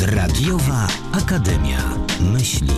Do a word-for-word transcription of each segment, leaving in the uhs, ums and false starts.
Radiowa Akademia Myśli.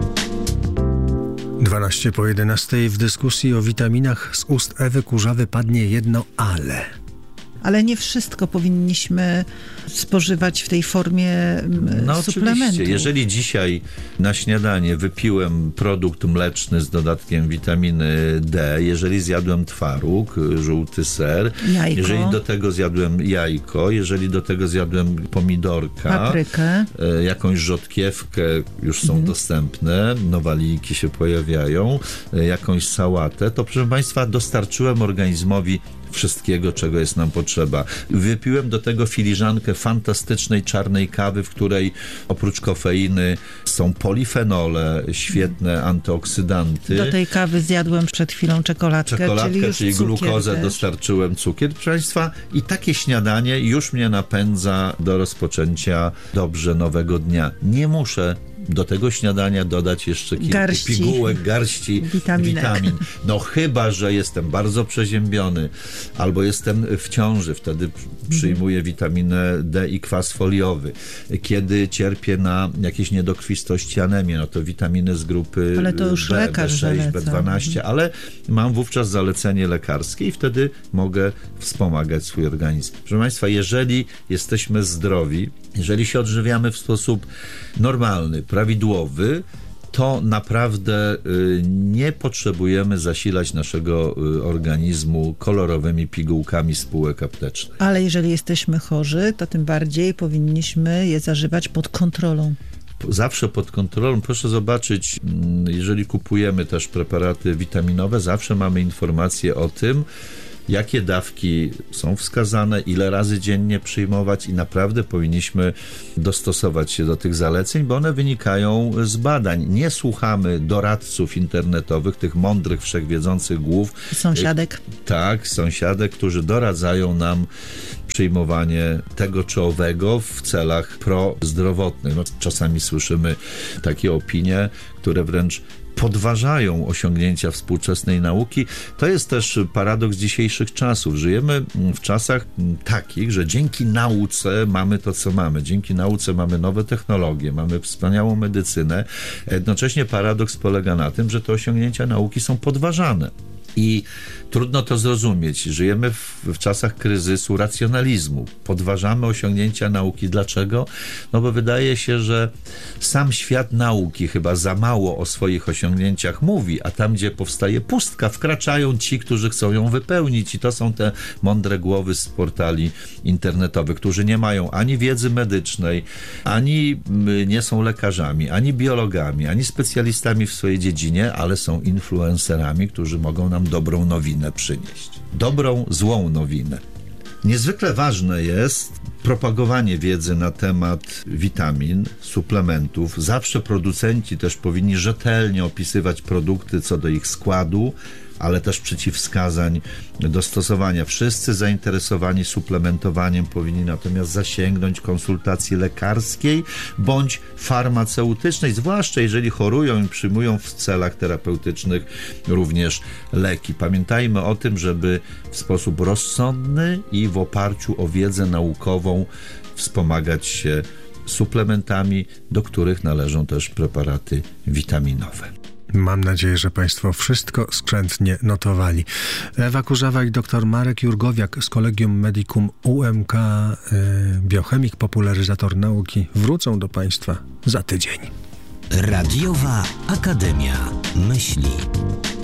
dwanaście po jedenastej w dyskusji o witaminach z ust Ewy Kurzawy padnie jedno ale. Ale nie wszystko powinniśmy spożywać w tej formie no suplementu. Oczywiście, jeżeli dzisiaj na śniadanie wypiłem produkt mleczny z dodatkiem witaminy D, jeżeli zjadłem twaróg, żółty ser, jajko. jeżeli do tego zjadłem jajko, jeżeli do tego zjadłem pomidorka, paprykę, jakąś rzodkiewkę, już są mhm. dostępne, nowaliki się pojawiają, jakąś sałatę, to proszę Państwa, dostarczyłem organizmowi wszystkiego, czego jest nam potrzeba. Wypiłem do tego filiżankę fantastycznej czarnej kawy, w której oprócz kofeiny są polifenole, świetne antyoksydanty. Do tej kawy zjadłem przed chwilą czekoladkę, Czekoladkę, czyli, czyli glukozę też. Dostarczyłem, cukier. Proszę Państwa, i takie śniadanie już mnie napędza do rozpoczęcia dobrze nowego dnia. Nie muszę do tego śniadania dodać jeszcze kilku garści. pigułek, garści Witaminek. witamin. No chyba, że jestem bardzo przeziębiony albo jestem w ciąży, wtedy przyjmuję witaminę D i kwas foliowy. Kiedy cierpię na jakieś niedokrwistości, anemię, no to witaminy z grupy ale to już B, lekarz B sześć, zaleca. B dwanaście, ale mam wówczas zalecenie lekarskie i wtedy mogę wspomagać swój organizm. Proszę Państwa, jeżeli jesteśmy zdrowi, jeżeli się odżywiamy w sposób normalny, prawidłowy, to naprawdę y, nie potrzebujemy zasilać naszego y, organizmu kolorowymi pigułkami spółek aptecznych. Ale jeżeli jesteśmy chorzy, to tym bardziej powinniśmy je zażywać pod kontrolą. Zawsze pod kontrolą. Proszę zobaczyć, jeżeli kupujemy też preparaty witaminowe, zawsze mamy informacje o tym, jakie dawki są wskazane, ile razy dziennie przyjmować i naprawdę powinniśmy dostosować się do tych zaleceń, bo one wynikają z badań. Nie słuchamy doradców internetowych, tych mądrych, wszechwiedzących głów. Sąsiadek. Tak, sąsiadek, którzy doradzają nam przyjmowanie tego czy owego w celach prozdrowotnych. No, czasami słyszymy takie opinie, które wręcz podważają osiągnięcia współczesnej nauki. To jest też paradoks dzisiejszych czasów. Żyjemy w czasach takich, że dzięki nauce mamy to, co mamy. Dzięki nauce mamy nowe technologie, mamy wspaniałą medycynę. Jednocześnie paradoks polega na tym, że te osiągnięcia nauki są podważane. I trudno to zrozumieć. Żyjemy w, w czasach kryzysu racjonalizmu. Podważamy osiągnięcia nauki. Dlaczego? No bo wydaje się, że sam świat nauki chyba za mało o swoich osiągnięciach mówi, a tam, gdzie powstaje pustka, wkraczają ci, którzy chcą ją wypełnić. I to są te mądre głowy z portali internetowych, którzy nie mają ani wiedzy medycznej, ani nie są lekarzami, ani biologami, ani specjalistami w swojej dziedzinie, ale są influencerami, którzy mogą nam dobrą nowinę przynieść. Dobrą, złą nowinę. Niezwykle ważne jest propagowanie wiedzy na temat witamin, suplementów. Zawsze producenci też powinni rzetelnie opisywać produkty co do ich składu, ale też przeciwwskazań do stosowania. Wszyscy zainteresowani suplementowaniem powinni natomiast zasięgnąć konsultacji lekarskiej bądź farmaceutycznej, zwłaszcza jeżeli chorują i przyjmują w celach terapeutycznych również leki. Pamiętajmy o tym, żeby w sposób rozsądny i w oparciu o wiedzę naukową wspomagać się suplementami, do których należą też preparaty witaminowe. Mam nadzieję, że Państwo wszystko skrzętnie notowali. Ewa Kurzawa i dr Marek Jurgowiak z Collegium Medicum U M K, biochemik, popularyzator nauki, wrócą do Państwa za tydzień. Radiowa Akademia Myśli.